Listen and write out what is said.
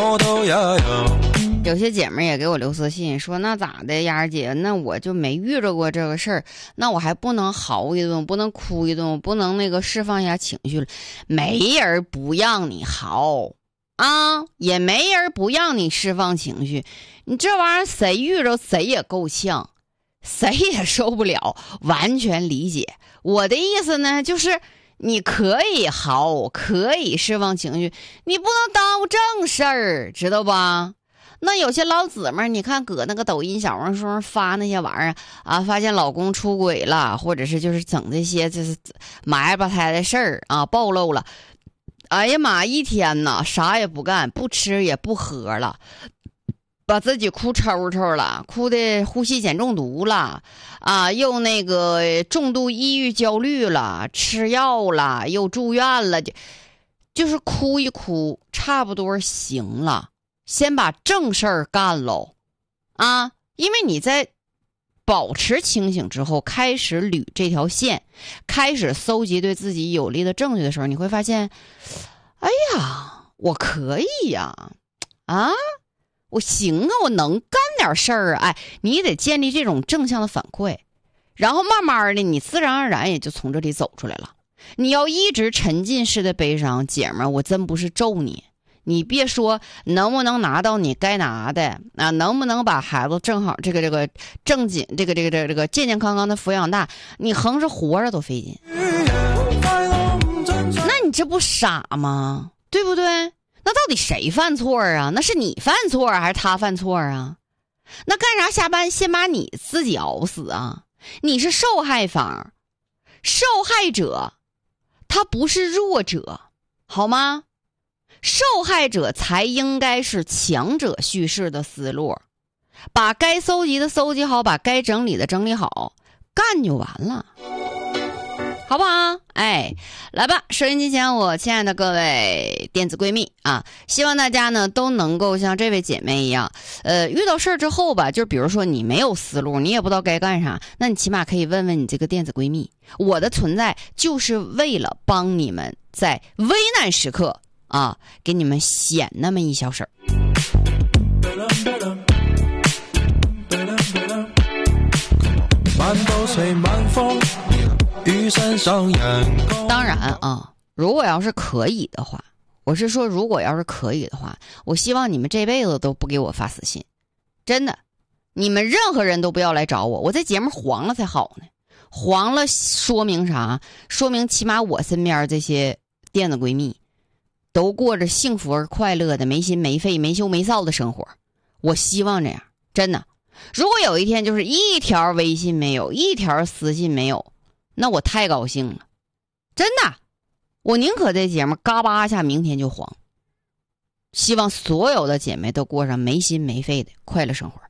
我都要有。 有些姐妹也给我留私信说，那咋的丫儿姐，那我就没遇着过这个事儿，那我还不能嚎一顿，不能哭一顿，我不能那个释放一下情绪了。没人不让你嚎啊，也没人不让你释放情绪，你这玩意儿谁遇着谁也够呛，谁也受不了，完全理解。我的意思呢，就是你可以嚎，可以释放情绪，你不能耽误正事儿，知道吧？那有些老姊妹，你看搁那个抖音、小红书上发那些玩意儿啊，发现老公出轨了，或者是就是整这些就是埋吧胎的事儿啊，暴露了。哎呀妈，一天呐，啥也不干，不吃也不喝了，把自己哭抽抽了，哭的呼吸碱中毒了啊，又那个重度抑郁焦虑了，吃药了，又住院了，就是哭一哭，差不多行了。先把正事儿干喽，啊！因为你在保持清醒之后，开始捋这条线，开始搜集对自己有利的证据的时候，你会发现，哎呀，我可以呀，啊，我行啊，我能干点事儿啊！哎，你得建立这种正向的反馈，然后慢慢的，你自然而然也就从这里走出来了。你要一直沉浸式的悲伤，姐们儿，我真不是咒你。你别说能不能拿到你该拿的啊，能不能把孩子正好这个正经这个健健康康的抚养大，你横着活着都费劲。那你这不傻吗？对不对？那到底谁犯错啊？那是你犯错还是他犯错啊？那干啥下班先把你自己熬死啊？你是受害方，受害者他不是弱者，好吗？受害者才应该是强者叙事的思路，把该搜集的搜集好，把该整理的整理好，干就完了，好不好？哎，来吧，收音机前我亲爱的各位电子闺蜜啊，希望大家呢都能够像这位姐妹一样，遇到事儿之后吧，就比如说你没有思路，你也不知道该干啥，那你起码可以问问你这个电子闺蜜，我的存在就是为了帮你们在危难时刻啊，给你们显那么一小事儿。当然啊，如果要是可以的话，我是说如果要是可以的话，我希望你们这辈子都不给我发私信，真的，你们任何人都不要来找我，我在节目黄了才好呢。黄了说明啥？说明起码我身边这些电子闺蜜都过着幸福而快乐的没心没肺没羞没臊的生活，我希望这样，真的。如果有一天就是一条微信没有，一条私信没有，那我太高兴了，真的，我宁可这节目嘎巴一下明天就黄。希望所有的姐妹都过上没心没肺的快乐生活。